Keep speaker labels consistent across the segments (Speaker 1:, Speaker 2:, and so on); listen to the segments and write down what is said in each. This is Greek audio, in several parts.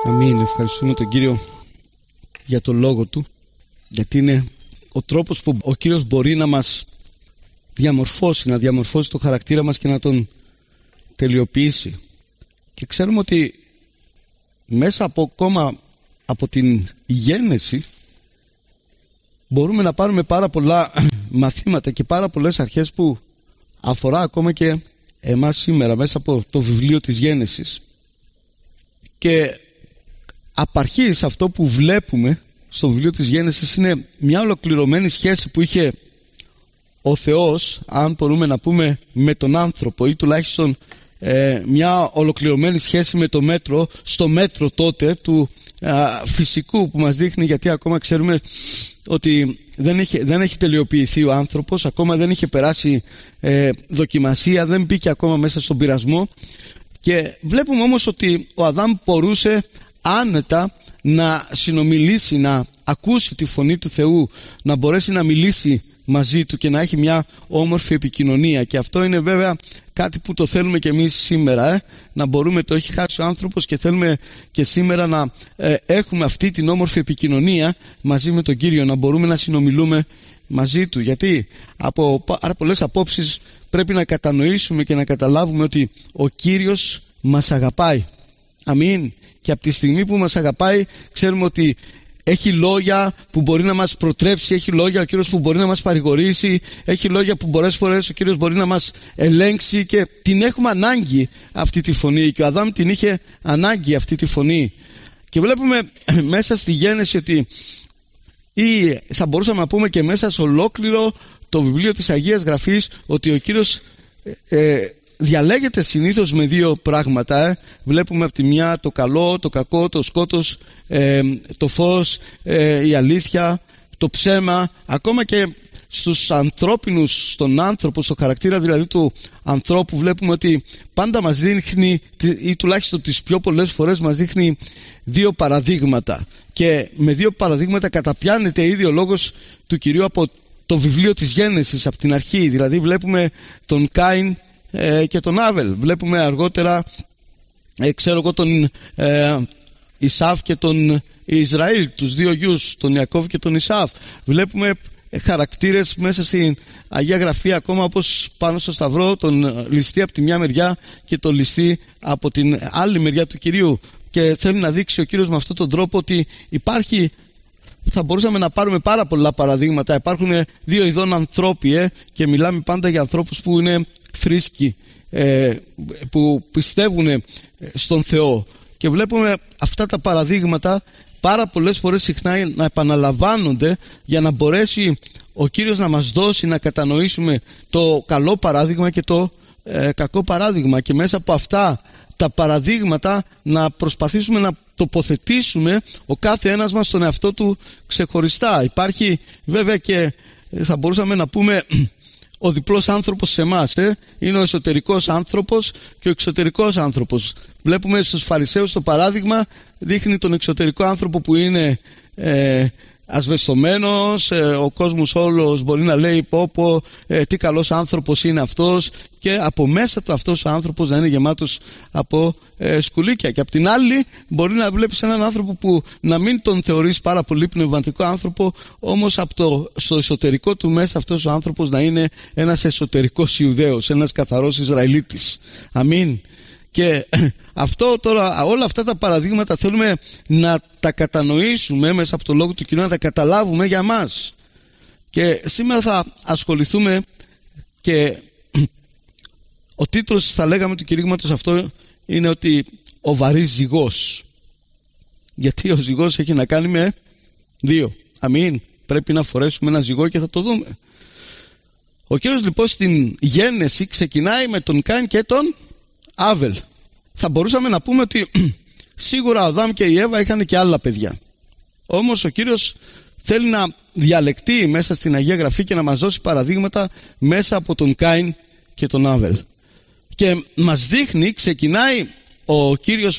Speaker 1: Αμήν. Ευχαριστούμε τον Κύριο για τον λόγο Του, γιατί είναι ο τρόπος που ο Κύριος μπορεί να μας διαμορφώσει, να διαμορφώσει το χαρακτήρα μας και να τον τελειοποιήσει. Και ξέρουμε ότι μέσα από την γέννηση μπορούμε να πάρουμε πάρα πολλά μαθήματα και πάρα πολλές αρχές που αφορά ακόμα και εμάς σήμερα μέσα από το βιβλίο της Γέννησης. Και απ' αρχής αυτό που βλέπουμε στο βιβλίο της Γέννησης είναι μια ολοκληρωμένη σχέση που είχε ο Θεός, αν μπορούμε να πούμε, με τον άνθρωπο, ή τουλάχιστον μια ολοκληρωμένη σχέση με το μέτρο, στο μέτρο τότε του φυσικού που μας δείχνει, γιατί ακόμα ξέρουμε ότι δεν έχει τελειοποιηθεί ο άνθρωπος, ακόμα δεν είχε περάσει δοκιμασία, δεν μπήκε ακόμα μέσα στον πειρασμό. Και βλέπουμε όμως ότι ο Αδάμ μπορούσε άνετα να συνομιλήσει, να ακούσει τη φωνή του Θεού, να μπορέσει να μιλήσει μαζί του και να έχει μια όμορφη επικοινωνία. Και αυτό είναι βέβαια κάτι που το θέλουμε και εμείς σήμερα, να μπορούμε, το έχει χάσει ο άνθρωπος και θέλουμε και σήμερα να έχουμε αυτή την όμορφη επικοινωνία μαζί με τον Κύριο, να μπορούμε να συνομιλούμε μαζί του, γιατί από πάρα πολλές απόψεις πρέπει να κατανοήσουμε και να καταλάβουμε ότι ο Κύριος μας αγαπάει. Αμήν. Και από τη στιγμή που μας αγαπάει, ξέρουμε ότι έχει λόγια που μπορεί να μας προτρέψει, έχει λόγια ο Κύριος που μπορεί να μας παρηγορήσει, έχει λόγια που πολλές φορές ο Κύριος μπορεί να μας ελέγξει, και την έχουμε ανάγκη αυτή τη φωνή, και ο Αδάμ την είχε ανάγκη αυτή τη φωνή. Και βλέπουμε μέσα στη Γέννηση ότι, ή θα μπορούσαμε να πούμε και μέσα σε ολόκληρο το βιβλίο της Αγίας Γραφής, ότι ο Κύριος διαλέγεται συνήθως με δύο πράγματα. Βλέπουμε από τη μια το καλό, το κακό, το σκότος, το φως, η αλήθεια, το ψέμα. Ακόμα και στους ανθρώπινους, στον άνθρωπο, στο χαρακτήρα δηλαδή του ανθρώπου, βλέπουμε ότι πάντα μας δείχνει, ή τουλάχιστον τις πιο πολλές φορές μας δείχνει, δύο παραδείγματα. Και με δύο παραδείγματα καταπιάνεται ήδη ο λόγος του Κυρίου από το βιβλίο της Γέννησης, από την αρχή. Δηλαδή βλέπουμε τον Κάιν και τον Άβελ. Βλέπουμε αργότερα τον Ισαύ και τον Ισραήλ, τους δύο γιους, τον Ιακώβ και τον Ισαύ. Βλέπουμε χαρακτήρες μέσα στην Αγία Γραφή, ακόμα όπως πάνω στο Σταυρό, τον ληστή από τη μια μεριά και τον ληστή από την άλλη μεριά του Κυρίου. Και θέλει να δείξει ο Κύριος με αυτόν τον τρόπο ότι υπάρχει, θα μπορούσαμε να πάρουμε πάρα πολλά παραδείγματα. Υπάρχουν δύο ειδών ανθρώποι, και μιλάμε πάντα για ανθρώπους που είναι θρήσκοι, που πιστεύουν στον Θεό, και βλέπουμε αυτά τα παραδείγματα πάρα πολλές φορές συχνά να επαναλαμβάνονται για να μπορέσει ο Κύριος να μας δώσει να κατανοήσουμε το καλό παράδειγμα και το κακό παράδειγμα, και μέσα από αυτά τα παραδείγματα να προσπαθήσουμε να τοποθετήσουμε ο κάθε ένας μας τον εαυτό του ξεχωριστά. Υπάρχει βέβαια και, θα μπορούσαμε να πούμε, ο διπλός άνθρωπος σε εμάς, είναι ο εσωτερικός άνθρωπος και ο εξωτερικός άνθρωπος. Βλέπουμε στους Φαρισαίους το παράδειγμα, δείχνει τον εξωτερικό άνθρωπο που είναι ασβεστομένος, ο κόσμος όλος μπορεί να λέει πω τι καλός άνθρωπος είναι αυτός, και από μέσα του αυτός ο άνθρωπος να είναι γεμάτος από σκουλίκια. Και απ' την άλλη μπορεί να βλέπεις έναν άνθρωπο που να μην τον θεωρείς πάρα πολύ πνευματικό άνθρωπο, όμως στο εσωτερικό του μέσα αυτός ο άνθρωπος να είναι ένας εσωτερικός Ιουδαίος, ένας καθαρός Ισραηλίτης. Αμήν. Και αυτό τώρα, όλα αυτά τα παραδείγματα θέλουμε να τα κατανοήσουμε μέσα από το λόγο του Κυρίου, να τα καταλάβουμε για μας. Και σήμερα θα ασχοληθούμε, και ο τίτλος, θα λέγαμε, του κηρύγματος αυτό είναι ότι ο βαρύς ζυγός. Γιατί ο ζυγός έχει να κάνει με δύο. Αμήν. Πρέπει να φορέσουμε ένα ζυγό και θα το δούμε. Ο Κύριος λοιπόν στην Γέννηση ξεκινάει με τον Κάιν και τον Άβελ. Θα μπορούσαμε να πούμε ότι σίγουρα ο Αδάμ και η Εύα είχαν και άλλα παιδιά. Όμως ο Κύριος θέλει να διαλεκτεί μέσα στην Αγία Γραφή και να μας δώσει παραδείγματα μέσα από τον Κάιν και τον Άβελ. Και μας δείχνει, ξεκινάει ο Κύριος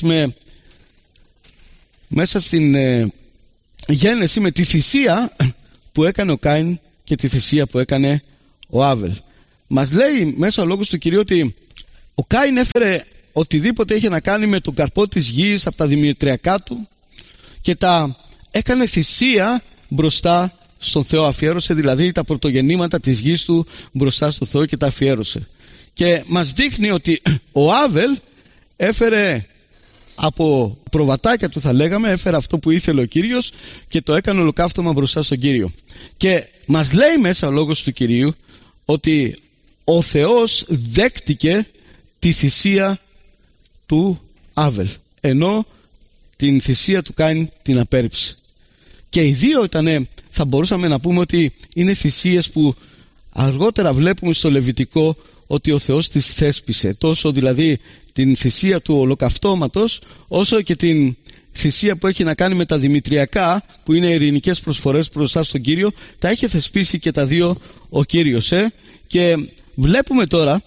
Speaker 1: μέσα στην Γέννηση με τη θυσία που έκανε ο Κάιν και τη θυσία που έκανε ο Άβελ. Μας λέει μέσα ο λόγος του Κυρίου ότι ο Κάιν έφερε οτιδήποτε είχε να κάνει με τον καρπό της γης από τα δημητριακά του και τα έκανε θυσία μπροστά στον Θεό. Αφιέρωσε δηλαδή τα πρωτογεννήματα της γης του μπροστά στον Θεό και τα αφιέρωσε. Και μας δείχνει ότι ο Άβελ έφερε από προβατάκια του, θα λέγαμε, έφερε αυτό που ήθελε ο Κύριος και το έκανε ολοκαύτωμα μπροστά στον Κύριο. Και μας λέει μέσα ο λόγος του Κυρίου ότι ο Θεός δέχτηκε τη θυσία του Άβελ, ενώ την θυσία του Κάιν την απέρριψε. Και οι δύο ήταν, θα μπορούσαμε να πούμε ότι είναι θυσίες που αργότερα βλέπουμε στο Λεβιτικό ότι ο Θεός τις θέσπισε, τόσο δηλαδή την θυσία του ολοκαυτώματος όσο και την θυσία που έχει να κάνει με τα δημητριακά, που είναι ειρηνικές προσφορές μπροστά στον Κύριο. Τα είχε θεσπίσει και τα δύο ο Κύριος. Και βλέπουμε τώρα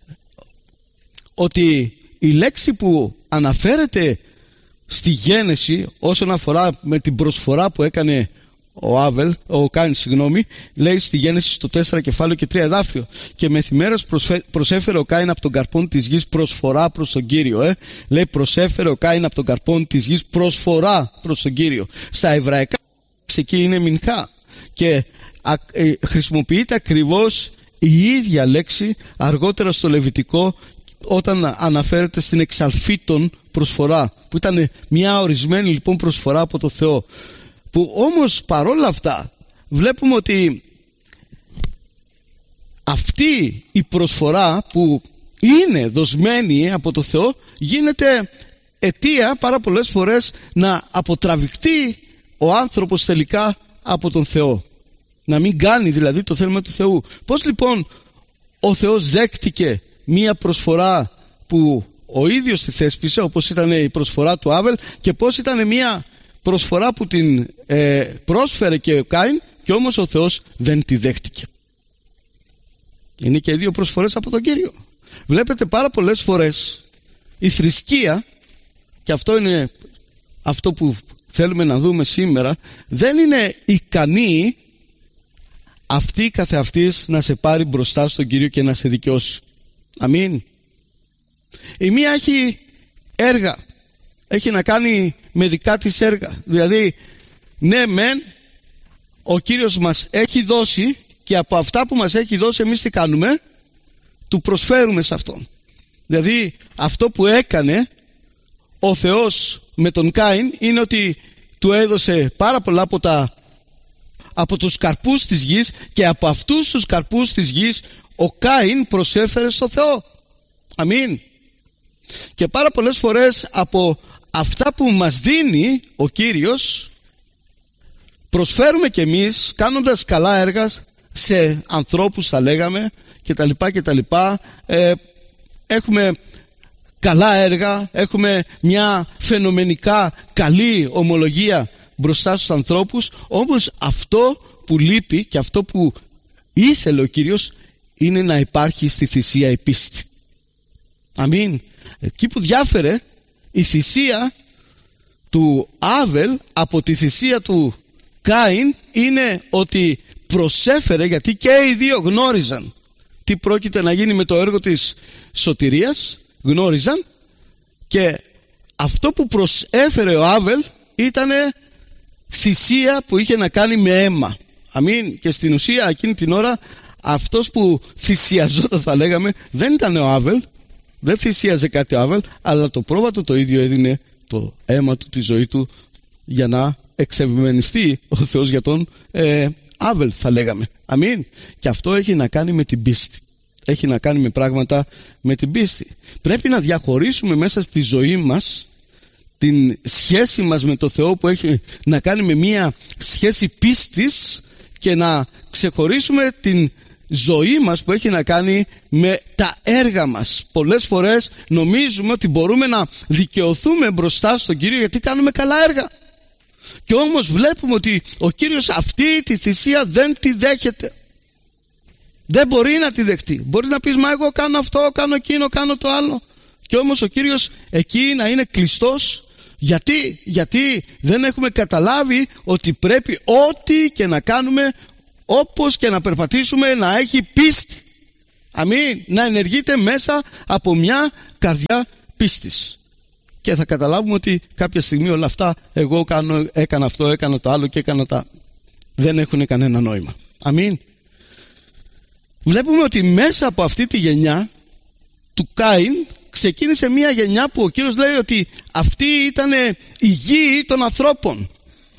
Speaker 1: ότι η λέξη που αναφέρεται στη Γένεση όσον αφορά με την προσφορά που έκανε ο Κάιν, λέει στη Γένεση στο 4 κεφάλαιο και 3 εδάφιο: και μεθημέρας προσέφερε ο Κάιν από τον καρπόν της γης προσφορά προς τον Κύριο. Λέει προσέφερε ο Κάιν από τον καρπόν της γης προσφορά προς τον Κύριο. Στα εβραϊκά εκεί είναι μινχά και χρησιμοποιείται ακριβώς η ίδια λέξη αργότερα στο Λεβιτικό όταν αναφέρεται στην εξαλφίτων προσφορά, που ήταν μια ορισμένη λοιπόν προσφορά από το Θεό, που όμως παρόλα αυτά βλέπουμε ότι αυτή η προσφορά που είναι δοσμένη από το Θεό γίνεται αιτία πάρα πολλές φορές να αποτραβηχτεί ο άνθρωπος τελικά από τον Θεό, να μην κάνει δηλαδή το θέλημα του Θεού. Πώς λοιπόν ο Θεός δέχτηκε μία προσφορά που ο ίδιος τη θέσπισε, όπως ήταν η προσφορά του Άβελ, και πώς ήταν μία προσφορά που την πρόσφερε και ο Κάιν και όμως ο Θεός δεν τη δέχτηκε? Είναι και οι δύο προσφορές από τον Κύριο. Βλέπετε πάρα πολλές φορές η θρησκεία, και αυτό είναι αυτό που θέλουμε να δούμε σήμερα, δεν είναι ικανή αυτή καθεαυτής να σε πάρει μπροστά στον Κύριο και να σε δικαιώσει. Αμήν. Η μία έχει έργα, έχει να κάνει με δικά της έργα. Δηλαδή, ναι μεν, ο Κύριος μας έχει δώσει και από αυτά που μας έχει δώσει εμείς τι κάνουμε? Του προσφέρουμε σε Αυτόν. Δηλαδή, αυτό που έκανε ο Θεός με τον Κάιν είναι ότι του έδωσε πάρα πολλά από τους καρπούς της γης, και από αυτούς τους καρπούς της γης ο Κάιν προσέφερε στο Θεό. Αμήν. Και πάρα πολλές φορές από αυτά που μας δίνει ο Κύριος προσφέρουμε κι εμείς, κάνοντας καλά έργα σε ανθρώπους, θα λέγαμε, και τα λοιπά. Έχουμε καλά έργα, έχουμε μια φαινομενικά καλή ομολογία μπροστά στους ανθρώπους, όμως αυτό που λείπει και αυτό που ήθελε ο Κύριος είναι να υπάρχει στη θυσία η πίστη. Αμήν. Εκεί που διάφερε η θυσία του Άβελ από τη θυσία του Κάιν είναι ότι προσέφερε, γιατί και οι δύο γνώριζαν τι πρόκειται να γίνει με το έργο της σωτηρίας, γνώριζαν, και αυτό που προσέφερε ο Άβελ ήταν θυσία που είχε να κάνει με αίμα. Αμήν. Και στην ουσία εκείνη την ώρα αυτός που θυσιαζόταν, θα λέγαμε, δεν ήταν ο Άβελ, δεν θυσίαζε κάτι ο Άβελ, αλλά το πρόβατο το ίδιο έδινε το αίμα του, τη ζωή του, για να εξευμενιστεί ο Θεός για τον Άβελ, θα λέγαμε. Αμήν. Και αυτό έχει να κάνει με την πίστη. Έχει να κάνει με πράγματα με την πίστη. Πρέπει να διαχωρίσουμε μέσα στη ζωή μας την σχέση μας με το Θεό, που έχει να κάνει με μια σχέση πίστης, και να ξεχωρίσουμε την ζωή μας που έχει να κάνει με τα έργα μας. Πολλές φορές νομίζουμε ότι μπορούμε να δικαιωθούμε μπροστά στον Κύριο γιατί κάνουμε καλά έργα, και όμως βλέπουμε ότι ο Κύριος αυτή τη θυσία δεν τη δέχεται. Δεν μπορεί να τη δεχτεί. Μπορεί να πεις, μα εγώ κάνω αυτό, κάνω εκείνο, κάνω το άλλο, και όμως ο Κύριος εκεί να είναι κλειστός. Γιατί δεν έχουμε καταλάβει ότι πρέπει ό,τι και να κάνουμε, όπως και να περπατήσουμε, να έχει πίστη. Αμήν. Να ενεργείται μέσα από μια καρδιά πίστης. Και θα καταλάβουμε ότι κάποια στιγμή όλα αυτά, εγώ έκανα αυτό, έκανα το άλλο και έκανα τα... δεν έχουν κανένα νόημα. Αμήν. Βλέπουμε ότι μέσα από αυτή τη γενιά του Κάιν ξεκίνησε μια γενιά που ο Κύριος λέει ότι αυτή ήταν η γη των ανθρώπων.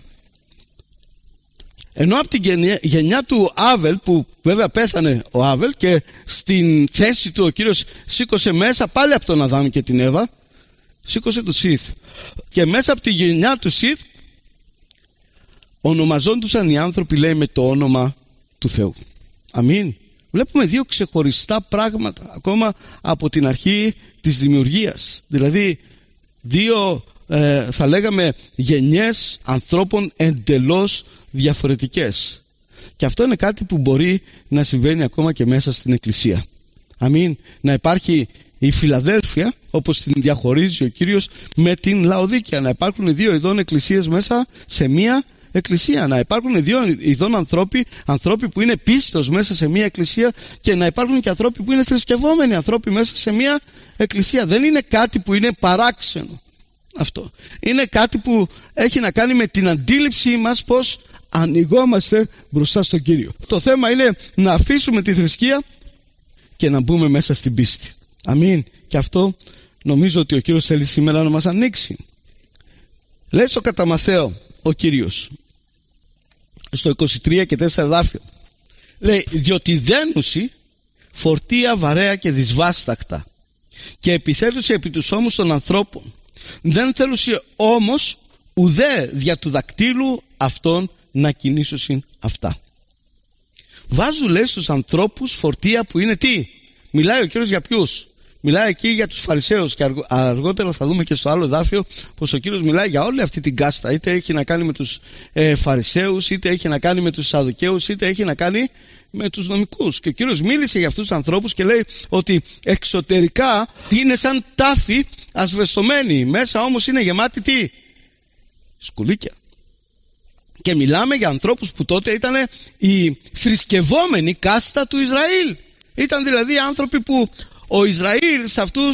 Speaker 1: Ενώ από την γενιά του Άβελ, που βέβαια πέθανε ο Άβελ και στην θέση του ο Κύριος σήκωσε μέσα πάλι από τον Αδάμ και την Εύα, σήκωσε του Σιθ. Και μέσα από τη γενιά του Σιθ ονομαζόντουσαν οι άνθρωποι, λέει, με το όνομα του Θεού. Αμήν. Βλέπουμε δύο ξεχωριστά πράγματα ακόμα από την αρχή της δημιουργίας. Δηλαδή δύο θα λέγαμε γενιές ανθρώπων εντελώς διαφορετικές. Και αυτό είναι κάτι που μπορεί να συμβαίνει ακόμα και μέσα στην Εκκλησία. Αμήν. Να υπάρχει η Φιλαδέλφια, όπως την διαχωρίζει ο Κύριος, με την Λαοδίκαια. Να υπάρχουν δύο ειδών εκκλησίες μέσα σε μία εκκλησία. Να υπάρχουν δύο ειδών ανθρώποι που είναι πίστος μέσα σε μία εκκλησία, και να υπάρχουν και ανθρώποι που είναι θρησκευόμενοι ανθρώποι μέσα σε μία εκκλησία. Δεν είναι κάτι που είναι παράξενο αυτό. Είναι κάτι που έχει να κάνει με την αντίληψή μας πως ανοιγόμαστε μπροστά στον Κύριο. Το θέμα είναι να αφήσουμε τη θρησκεία και να μπούμε μέσα στην πίστη. Αμήν. Και αυτό νομίζω ότι ο Κύριος θέλει σήμερα να μας ανοίξει. Λέει στο κατά Μαθαίο ο Κύριος στο 23 και 4 εδάφιο, λέει, διότι δένουσι φορτία βαρέα και δυσβάστακτα και επιθέλουσι επί τους ώμους των ανθρώπων, δεν θέλουσι όμως ουδέ δια του δακτύλου αυτών να κινήσουσιν αυτά. Βάζουν, λέει, στους ανθρώπους φορτία που είναι τι? Μιλάει ο Κύριος για ποιους? Μιλάει εκεί για τους Φαρισαίους, και αργότερα θα δούμε και στο άλλο εδάφιο πως ο Κύριος μιλάει για όλη αυτή την κάστα. Είτε έχει να κάνει με τους Φαρισαίους, είτε έχει να κάνει με τους Σαδουκαίους, είτε έχει να κάνει με τους νομικούς. Και ο Κύριος μίλησε για αυτούς τους ανθρώπους και λέει ότι εξωτερικά είναι σαν τάφη ασβεστομένη, μέσα όμως είναι γεμάτη τι? Σκουλίκια. Και μιλάμε για ανθρώπους που τότε ήταν η θρησκευόμενη κάστα του Ισραήλ. Ήταν δηλαδή άνθρωποι που ο Ισραήλ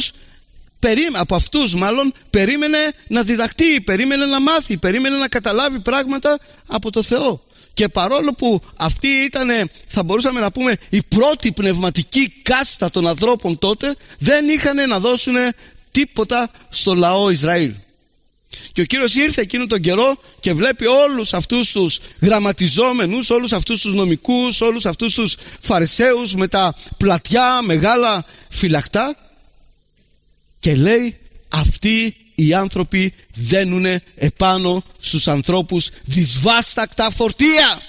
Speaker 1: από αυτούς περίμενε να διδαχτεί, περίμενε να μάθει, περίμενε να καταλάβει πράγματα από το Θεό. Και παρόλο που αυτή ήταν, θα μπορούσαμε να πούμε, η πρώτη πνευματική κάστα των ανθρώπων τότε, δεν είχαν να δώσουν τίποτα στο λαό Ισραήλ. Και ο Κύριος ήρθε εκείνο τον καιρό και βλέπει όλους αυτούς τους γραμματιζόμενους, όλους αυτούς τους νομικούς, όλους αυτούς τους Φαρισαίους με τα πλατιά μεγάλα φυλακτά, και λέει, αυτοί οι άνθρωποι δένουνε επάνω στους ανθρώπους δυσβάστακτα φορτία.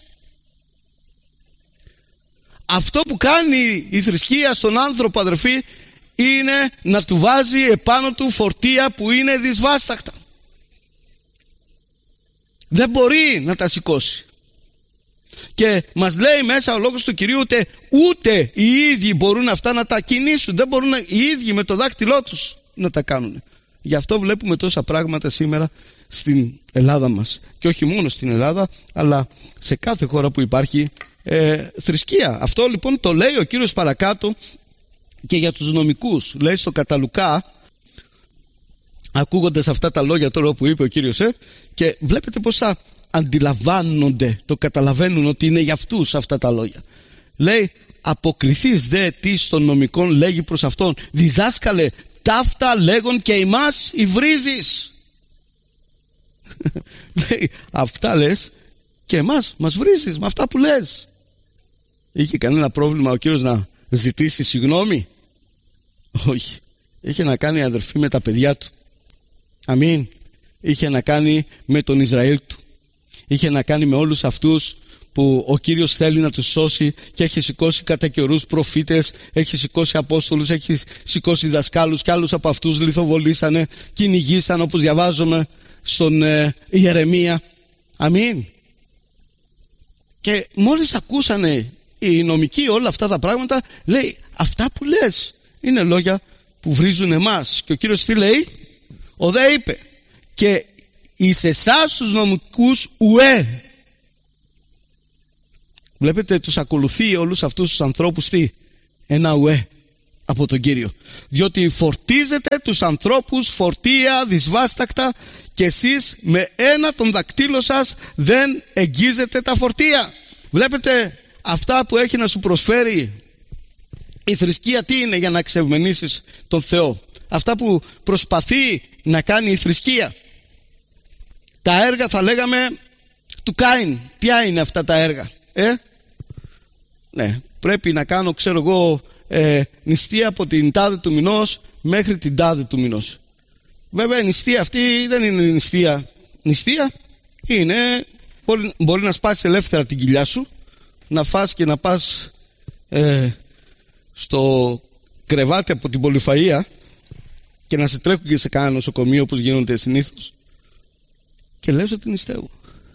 Speaker 1: Αυτό που κάνει η θρησκεία στον άνθρωπο, αδερφοί, είναι να του βάζει επάνω του φορτία που είναι δυσβάστακτα. Δεν μπορεί να τα σηκώσει. Και μας λέει μέσα ο λόγος του Κυρίου ούτε οι ίδιοι μπορούν αυτά να τα κινήσουν. Δεν μπορούν οι ίδιοι με το δάκτυλό τους να τα κάνουν. Γι' αυτό βλέπουμε τόσα πράγματα σήμερα στην Ελλάδα μας. Και όχι μόνο στην Ελλάδα, αλλά σε κάθε χώρα που υπάρχει θρησκεία. Αυτό λοιπόν το λέει ο Κύριος παρακάτω και για τους νομικούς. Λέει στο κατά Λουκά, ακούγοντας αυτά τα λόγια τώρα που είπε ο Κύριος, και βλέπετε πως θα αντιλαμβάνονται, το καταλαβαίνουν ότι είναι για αυτούς αυτά τα λόγια. Λέει, αποκριθείς δε τι των νομικών, λέγει προς αυτόν, διδάσκαλε, ταύτα λέγον και ημάς υβρίζεις. Λέει, αυτά λες και εμάς μας βρίζεις με αυτά που λες. Είχε κανένα πρόβλημα ο Κύριος να ζητήσει συγγνώμη? Όχι. Είχε να κάνει, αδερφοί, με τα παιδιά του. Αμήν. Είχε να κάνει με τον Ισραήλ του. Είχε να κάνει με όλους αυτούς που ο Κύριος θέλει να τους σώσει, και έχει σηκώσει κατά καιρούς προφήτες, έχει σηκώσει απόστολους, έχει σηκώσει δασκάλους, και άλλους από αυτούς λιθοβολήσανε, κυνηγήσαν, όπως διαβάζουμε στον Ιερεμία. Αμήν. Και μόλις ακούσανε οι νομικοί όλα αυτά τα πράγματα, λέει, αυτά που λες είναι λόγια που βρίζουν εμάς. Και ο Κύριος τι λέει? Ο δε είπε, και εις εσάς τους νομικούς ουέ. Βλέπετε, τους ακολουθεί όλους αυτούς τους ανθρώπους τι? Ένα ουέ. από τον Κύριο. Διότι φορτίζετε τους ανθρώπους φορτία δυσβάστακτα και εσείς με ένα των δακτύλων σας δεν εγγίζετε τα φορτία. Βλέπετε αυτά που έχει να σου προσφέρει η θρησκεία τι είναι για να εξευμενήσεις τον Θεό. Αυτά που προσπαθεί να κάνει η θρησκεία. Τα έργα θα λέγαμε του Κάιν. Ποια είναι αυτά τα έργα? Ναι, πρέπει να κάνω ξέρω εγώ νηστεία από την τάδε του μηνός μέχρι την τάδε του μηνός. Βέβαια η νηστεία αυτή δεν είναι νηστεία. Νηστεία είναι μπορεί να σπάσεις ελεύθερα την κοιλιά σου, να φας και να πας στο κρεβάτι από την πολυφαΐα και να σε τρέχουν και σε κάνα νοσοκομείο όπως γίνονται συνήθως και λες ότι νηστεύω.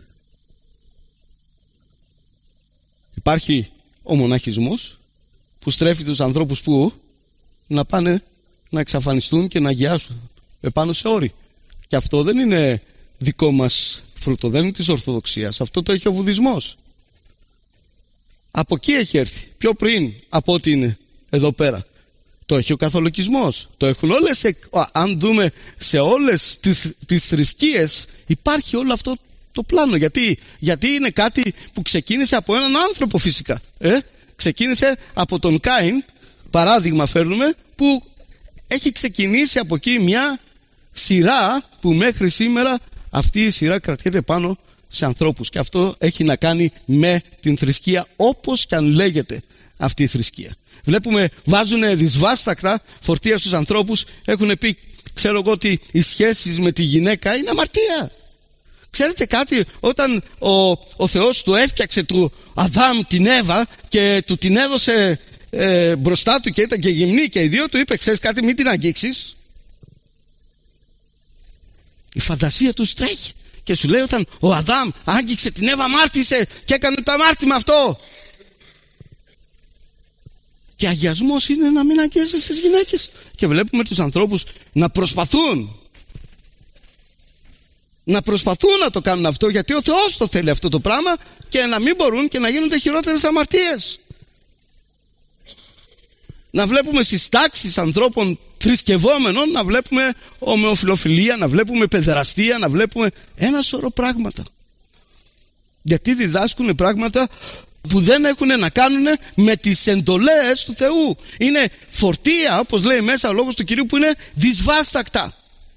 Speaker 1: Υπάρχει ο μοναχισμός που στρέφει τους ανθρώπους που να πάνε να εξαφανιστούν και να αγιάσουν επάνω σε όρη. Και αυτό δεν είναι δικό μας φρούτο, δεν είναι της Ορθοδοξίας. Αυτό το έχει ο Βουδισμός. Από εκεί έχει έρθει. Πιο πριν από ό,τι είναι εδώ πέρα. Το έχει ο Καθολικισμός. Το έχουν όλες. Αν δούμε σε όλες τις θρησκείες υπάρχει όλο αυτό το πλάνο. Γιατί είναι κάτι που ξεκίνησε από έναν άνθρωπο φυσικά. Ξεκίνησε από τον Κάιν, παράδειγμα φέρνουμε, που έχει ξεκινήσει από εκεί μια σειρά που μέχρι σήμερα αυτή η σειρά κρατιέται πάνω σε ανθρώπους. Και αυτό έχει να κάνει με την θρησκεία, όπως και αν λέγεται αυτή η θρησκεία. Βλέπουμε βάζουν δυσβάστακτα φορτία στους ανθρώπους. Έχουν πει ξέρω εγώ ότι οι σχέσεις με τη γυναίκα είναι αμαρτία. Ξέρετε κάτι, όταν ο Θεός του έφτιαξε του Αδάμ την Εύα και του την έδωσε μπροστά του και ήταν και γυμνή και οι δύο, του είπε ξέρεις κάτι, μην την αγγίξεις. Η φαντασία του τρέχει και σου λέει όταν ο Αδάμ άγγιξε την Εύα αμάρτησε και έκανε το αμάρτημα αυτό. Και αγιασμός είναι να μην αγγίζεις τις γυναίκες. Και βλέπουμε τους ανθρώπους να προσπαθούν να το κάνουν αυτό, γιατί ο Θεός το θέλει αυτό το πράγμα, και να μην μπορούν και να γίνονται χειρότερες αμαρτίες. Να βλέπουμε στις τάξεις ανθρώπων θρησκευόμενων, να βλέπουμε ομοφυλοφιλία, να βλέπουμε παιδεραστία, να βλέπουμε ένα σωρό πράγματα. Γιατί διδάσκουν πράγματα που δεν έχουν να κάνουν με τις εντολές του Θεού. Είναι φορτία, όπως λέει μέσα ο λόγος του Κυρίου, που είναι δυσβάστακτα.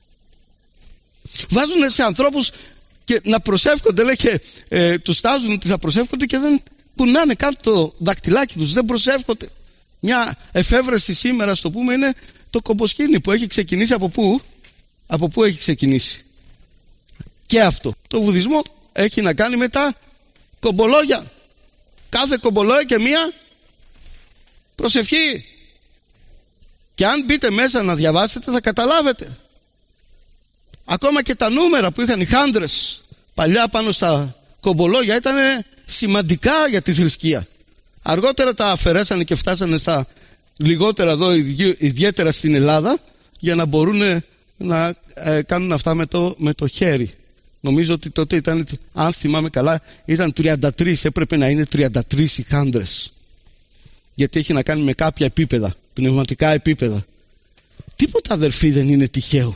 Speaker 1: Βάζουν σε ανθρώπους και να προσεύχονται, λέει, και τους στάζουν ότι θα προσεύχονται και δεν κουνάνε κάτω το δακτυλάκι τους, δεν προσεύχονται. Μια εφεύρεση σήμερα, στο πούμε, είναι το κομποσκήνι που έχει ξεκινήσει από πού? Από πού έχει ξεκινήσει? Και αυτό το βουδισμό έχει να κάνει με τα κομπολόγια. Κάθε κομπολόγια και μία προσευχή. Και αν μπείτε μέσα να διαβάσετε θα καταλάβετε. Ακόμα και τα νούμερα που είχαν οι χάντρες παλιά πάνω στα κομπολόγια ήταν σημαντικά για τη θρησκεία. Αργότερα τα αφαιρέσανε και φτάσανε στα λιγότερα εδώ, ιδιαίτερα στην Ελλάδα, για να μπορούν να κάνουν αυτά με το χέρι. Νομίζω ότι τότε ήταν, αν θυμάμαι καλά, ήταν 33, έπρεπε να είναι 33 οι χάντρες. Γιατί έχει να κάνει με κάποια επίπεδα, πνευματικά επίπεδα. Τίποτα, αδερφοί, δεν είναι τυχαίο.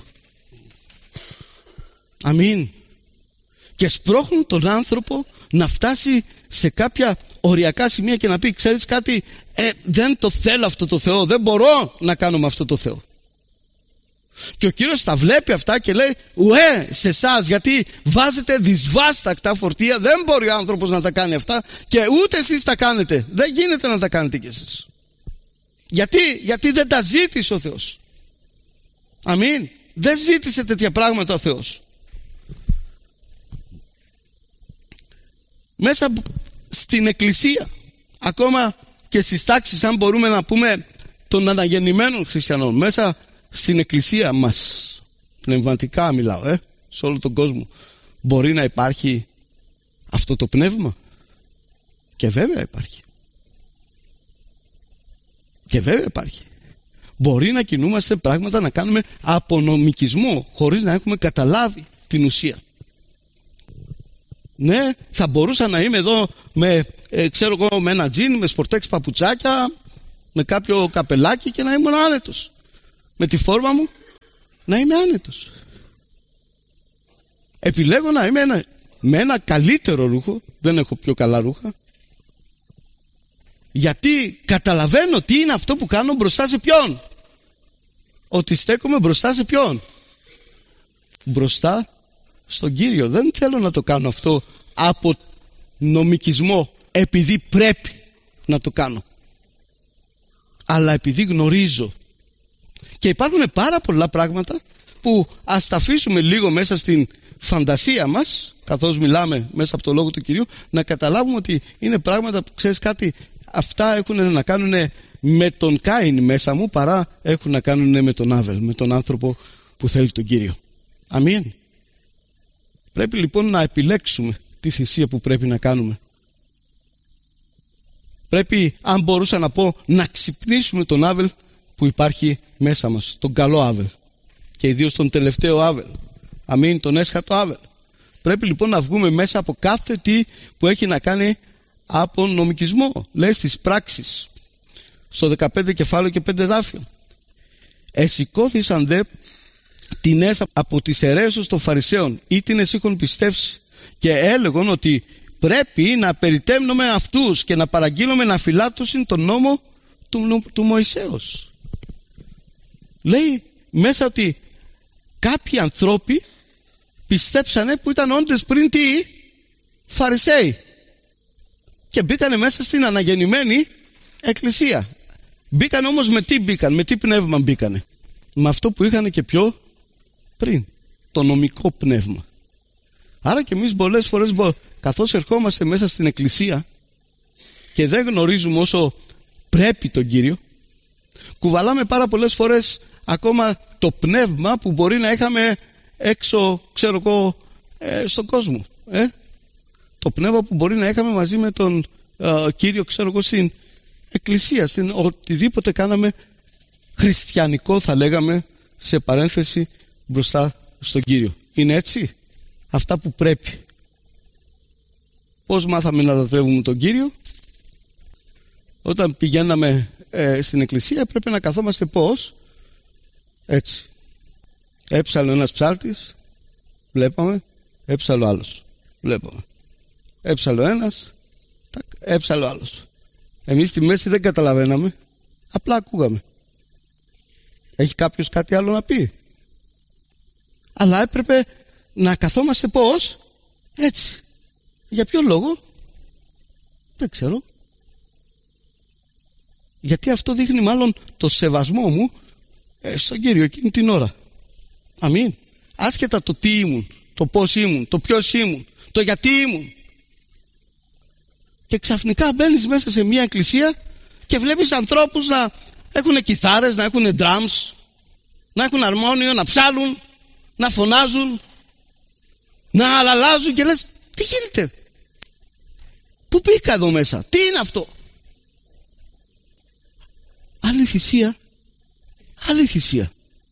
Speaker 1: Αμήν. Και σπρώχνουν τον άνθρωπο να φτάσει σε κάποια οριακά σημεία και να πει ξέρεις κάτι, δεν το θέλω αυτό το Θεό, δεν μπορώ να κάνω με αυτό το Θεό. Και ο Κύριος τα βλέπει αυτά και λέει ουέ σε εσάς, γιατί βάζετε δυσβάστακτα φορτία, δεν μπορεί ο άνθρωπος να τα κάνει αυτά και ούτε εσείς τα κάνετε, δεν γίνεται να τα κάνετε κι εσείς. Γιατί δεν τα ζήτησε ο Θεός. Αμήν. Δεν ζήτησε τέτοια πράγματα ο Θεός. Μέσα στην εκκλησία, ακόμα και στις τάξεις, αν μπορούμε να πούμε, των αναγεννημένων χριστιανών, μέσα στην εκκλησία μας, πνευματικά μιλάω, σε όλο τον κόσμο, μπορεί να υπάρχει αυτό το πνεύμα? Και βέβαια υπάρχει. Και βέβαια υπάρχει. Μπορεί να κινούμαστε πράγματα, να κάνουμε απονομικισμό χωρίς να έχουμε καταλάβει την ουσία. Ναι, θα μπορούσα να είμαι εδώ με, ξέρω εγώ, με ένα τζιν, με σπορτέξ παπουτσάκια, Με κάποιο καπελάκι και να ήμουν άνετος. Με τη φόρμα μου να είμαι άνετος. Επιλέγω να είμαι με ένα καλύτερο ρούχο. Δεν έχω πιο καλά ρούχα. Γιατί καταλαβαίνω τι είναι αυτό που κάνω μπροστά σε ποιον. Ότι στέκομαι μπροστά σε ποιον. Μπροστά στον Κύριο. Δεν θέλω να το κάνω αυτό από νομικισμό, επειδή πρέπει να το κάνω, αλλά επειδή γνωρίζω. Και υπάρχουν πάρα πολλά πράγματα που ας τα αφήσουμε λίγο μέσα στην φαντασία μας, καθώς μιλάμε μέσα από το λόγο του Κυρίου, να καταλάβουμε ότι είναι πράγματα που, ξέρεις κάτι, αυτά έχουν να κάνουν με τον Κάιν μέσα μου, παρά έχουν να κάνουν με τον Άβελ, με τον άνθρωπο που θέλει τον Κύριο. Αμήν. Πρέπει λοιπόν να επιλέξουμε τη θυσία που πρέπει να κάνουμε. Πρέπει, αν μπορούσα να πω, να ξυπνήσουμε τον Άβελ που υπάρχει μέσα μας, τον καλό Άβελ, και ιδίως τον τελευταίο Άβελ. Αμήν, τον έσχατο Άβελ. Πρέπει λοιπόν να βγούμε μέσα από κάθε τι που έχει να κάνει από νομικισμό. Λέει στις πράξεις, στο 15 κεφάλαιο και 5 δάφιο. Εσηκώθησαν δε τινές από τις αιρέσεις των Φαρισαίων, ή τινες είχον πιστεύσει, και έλεγον ότι πρέπει να περιτέμνουμε αυτούς και να παραγγείλουμε να φυλάτωσιν τον νόμο του Μωυσέως. Λέει μέσα ότι κάποιοι ανθρώποι πιστέψανε που ήταν όντες πριν τι? Φαρισαίοι, και μπήκανε μέσα στην αναγεννημένη εκκλησία. Μπήκαν όμως με τι μπήκαν, με τι πνεύμα μπήκανε? Με αυτό που είχαν και πιο πριν, το νομικό πνεύμα. Άρα και εμείς πολλές φορές, καθώς ερχόμαστε μέσα στην εκκλησία και δεν γνωρίζουμε όσο πρέπει τον Κύριο, κουβαλάμε πάρα πολλές φορές ακόμα το πνεύμα που μπορεί να είχαμε έξω, ξέρω εγώ, στον κόσμο. Το πνεύμα που μπορεί να είχαμε μαζί με τον Κύριο, ξέρω εγώ, στην εκκλησία, στην οτιδήποτε κάναμε χριστιανικό, θα λέγαμε, σε παρένθεση, μπροστά στον Κύριο. Είναι έτσι? Αυτά που πρέπει. Πώς μάθαμε να λατρεύουμε τον Κύριο? Όταν πηγαίναμε στην εκκλησία έπρεπε να καθόμαστε πώς? Έτσι. Έψαλε ένας ψάλτης, βλέπαμε. Έψαλε ο άλλος, βλέπαμε. Έψαλε ο ένας, έψαλε ο άλλος. Εμείς στη μέση δεν καταλαβαίναμε, απλά ακούγαμε. Έχει κάποιος κάτι άλλο να πει? Αλλά έπρεπε να καθόμαστε πώς? Έτσι. Για ποιο λόγο? Δεν ξέρω. Γιατί αυτό δείχνει μάλλον το σεβασμό μου στον Κύριο εκείνη την ώρα. Αμήν. Άσχετα το τι ήμουν, το πώς ήμουν, το ποιος ήμουν, το γιατί ήμουν. Και ξαφνικά μπαίνεις μέσα σε μια εκκλησία και βλέπεις ανθρώπους να έχουν κιθάρες, να έχουν drums, να έχουν αρμόνιο, να ψάλουν, να φωνάζουν, να αλαλάζουν, και λες, τι γίνεται? Πού μπήκα εδώ μέσα? Τι είναι αυτό? Άλλη θυσία, άλλη θυσία.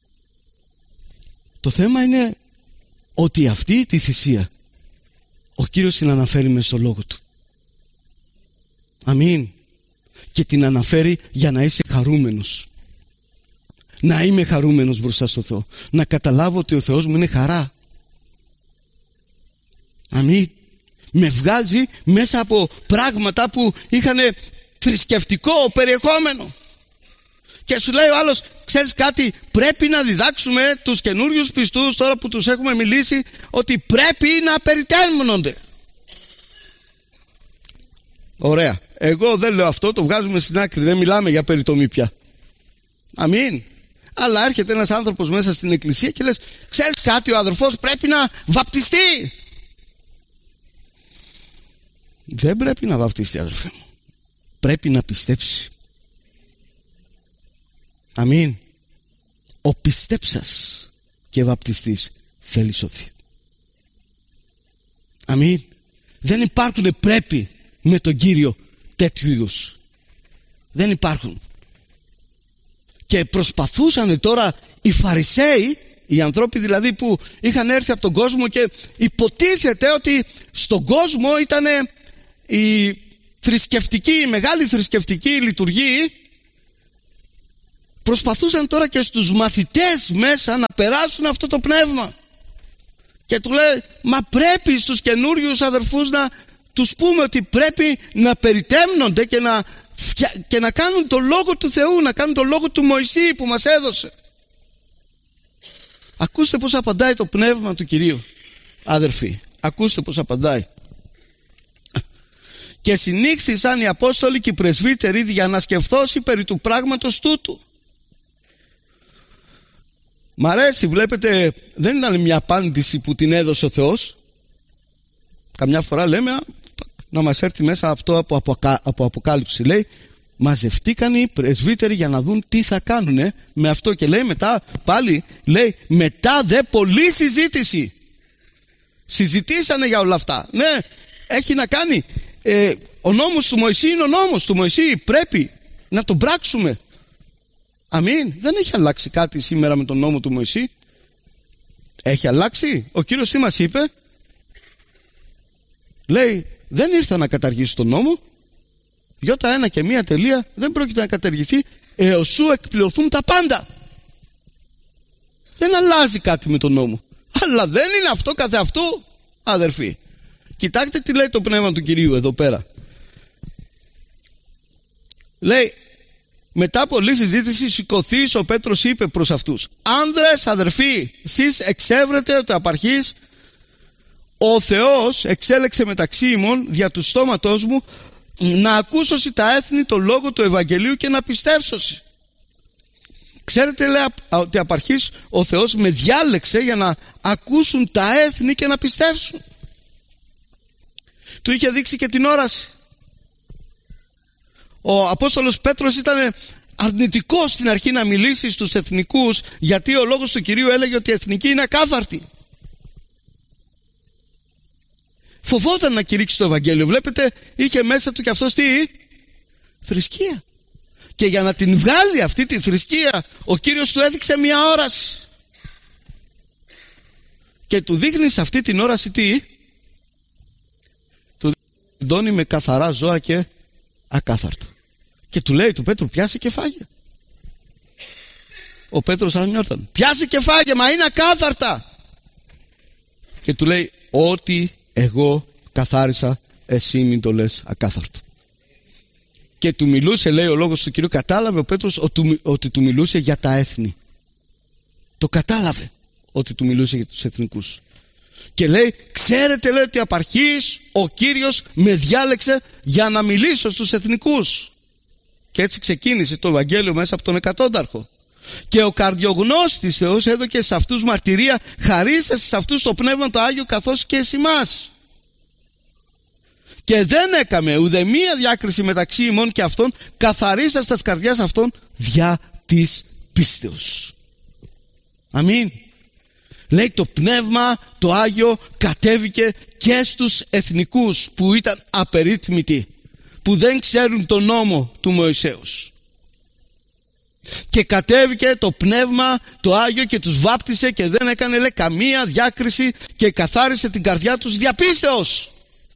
Speaker 1: Το θέμα είναι ότι αυτή τη θυσία ο Κύριος την αναφέρει μες στο λόγο του. Αμήν. Και την αναφέρει για να είσαι χαρούμενος. Να είμαι χαρούμενος μπροστά στο Θεό. Να καταλάβω ότι ο Θεός μου είναι χαρά. Αμήν. Με βγάζει μέσα από πράγματα που είχαν θρησκευτικό περιεχόμενο. Και σου λέει ο άλλος, ξέρεις κάτι, πρέπει να διδάξουμε τους καινούριους πιστούς, τώρα που τους έχουμε μιλήσει, ότι πρέπει να περιτέμνονται. Ωραία. Εγώ δεν λέω αυτό, το βγάζουμε στην άκρη, δεν μιλάμε για περιτομή πια. Αμήν. Αλλά έρχεται ένας άνθρωπος μέσα στην εκκλησία και λες, ξέρεις κάτι, ο αδερφός πρέπει να βαπτιστεί. Δεν πρέπει να βαπτιστεί, αδερφέ μου. Πρέπει να πιστέψει. Αμήν. Ο πιστέψας και βαπτιστής θέλει σωθεί. Αμήν. Δεν υπάρχουν πρέπει με τον Κύριο τέτοιου είδους. Δεν υπάρχουν. Και προσπαθούσαν τώρα οι Φαρισαίοι, οι ανθρώποι δηλαδή που είχαν έρθει από τον κόσμο, και υποτίθεται ότι στον κόσμο ήταν η μεγάλη θρησκευτική λειτουργία, προσπαθούσαν τώρα και στους μαθητές μέσα να περάσουν αυτό το πνεύμα. Και του λέει, μα πρέπει στους καινούριους αδερφούς να τους πούμε ότι πρέπει να περιτέμνονται και να κάνουν το λόγο του Θεού, να κάνουν το λόγο του Μωυσή που μας έδωσε. Ακούστε πως απαντάει το πνεύμα του Κυρίου, αδερφοί. Ακούστε πως απαντάει. Και συνήχθησαν οι Απόστολοι και οι πρεσβύτεροι για να σκεφτώσει περί του πράγματος τούτου. Μ' αρέσει, βλέπετε, δεν ήταν μια απάντηση που την έδωσε ο Θεός. Καμιά φορά λέμε να μας έρθει μέσα αυτό από Αποκάλυψη. Λέει, μαζευτήκαν οι πρεσβύτεροι για να δουν τι θα κάνουν με αυτό. Και λέει μετά πάλι, λέει, μετά δε πολλή συζήτηση. Συζητήσανε για όλα αυτά. Ναι, έχει να κάνει. Ο νόμος του Μωυσή είναι ο νόμος του Μωυσή. Πρέπει να τον πράξουμε. Αμήν. Δεν έχει αλλάξει κάτι σήμερα με τον νόμο του Μωυσή. Έχει αλλάξει. Ο Κύριος τι μας είπε? Λέει, δεν ήρθα να καταργήσω τον νόμο. Ι1 και 1 τελεία δεν πρόκειται να καταργηθεί έως σου εκπληρωθούν τα πάντα. Δεν αλλάζει κάτι με τον νόμο. Αλλά δεν είναι αυτό καθε αυτού, αδερφοί. Κοιτάξτε τι λέει το πνεύμα του Κυρίου εδώ πέρα. Λέει, μετά από πολλή συζήτηση σηκωθείς ο Πέτρος είπε προς αυτούς, άνδρες, αδερφοί, εσείς εξέβρετε ότι απαρχής ο Θεός εξέλεξε μεταξύ ημών δια του στόματός μου να ακούσωση τα έθνη το λόγο του Ευαγγελίου και να πιστεύσωση. Ξέρετε, λέει, ότι απαρχής ο Θεός με διάλεξε για να ακούσουν τα έθνη και να πιστεύσουν. Του είχε δείξει και την όραση. Ο Απόστολος Πέτρος ήταν αρνητικός στην αρχή να μιλήσει στους εθνικούς, γιατί ο λόγος του Κυρίου έλεγε ότι οι εθνικοί είναι ακάθαρτοι. Φοβόταν να κηρύξει το Ευαγγέλιο. Βλέπετε, είχε μέσα του και αυτός τι? Θρησκεία. Και για να την βγάλει αυτή τη θρησκεία, ο Κύριος του έδειξε μια όραση. Και του δείχνει σε αυτή την όραση τι? Του δίνει με καθαρά ζώα και ακάθαρτα. Και του λέει του Πέτρου, πιάσε και φάγε. Ο Πέτρος ανιώταν, πιάσε και φάγε, μα είναι ακάθαρτα. Και του λέει, ό,τι εγώ καθάρισα, εσύ μην το λες ακάθαρτο. Και του μιλούσε, λέει ο λόγος του Κυρίου, κατάλαβε ο Πέτρος ότι του μιλούσε για τα έθνη. Το κατάλαβε ότι του μιλούσε για τους εθνικούς. Και λέει, ξέρετε, λέει, ότι απαρχής ο Κύριος με διάλεξε για να μιλήσω στους εθνικούς. Και έτσι ξεκίνησε το Ευαγγέλιο μέσα από τον εκατόνταρχο. Και ο καρδιογνώστης Θεός έδωκε σε αυτούς μαρτυρία, χαρίσε σε αυτούς το Πνεύμα το Άγιο καθώς και εσιμάς. Και δεν έκαμε ουδεμία διάκριση μεταξύ ημών και αυτών, καθαρίσας τας καρδιάς αυτών δια της πίστεως. Αμήν. Λέει, το Πνεύμα το Άγιο κατέβηκε και στους εθνικούς που ήταν απερίτμητοι, που δεν ξέρουν τον νόμο του Μωυσέους. Και κατέβηκε το Πνεύμα το Άγιο και τους βάπτισε και δεν έκανε, λέει, καμία διάκριση και καθάρισε την καρδιά τους δια πίστεως.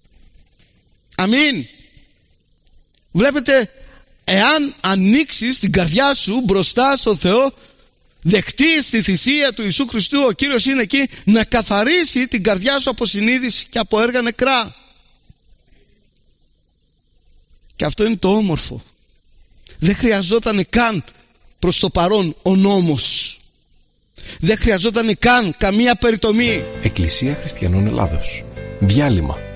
Speaker 1: Αμήν. Βλέπετε, εάν ανοίξεις την καρδιά σου μπροστά στο Θεό, δεχτείς τη θυσία του Ιησού Χριστού, ο Κύριος είναι εκεί να καθαρίσει την καρδιά σου από συνείδηση και από έργα νεκρά. Και αυτό είναι το όμορφο. Δεν χρειαζόταν καν προς το παρόν ο νόμος. Δεν χρειαζόταν καν καμία περιτομή.
Speaker 2: Εκκλησία Χριστιανών Ελλάδος. Διάλειμμα.